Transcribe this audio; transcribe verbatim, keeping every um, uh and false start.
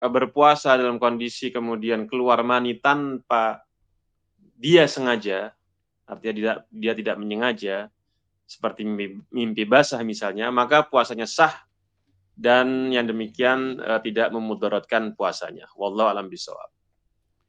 berpuasa dalam kondisi kemudian keluar mani tanpa dia sengaja, artinya dia, dia tidak menyengaja, seperti mimpi, mimpi basah misalnya, maka puasanya sah dan yang demikian uh, tidak memudaratkan puasanya. Wallahu alam bisawab.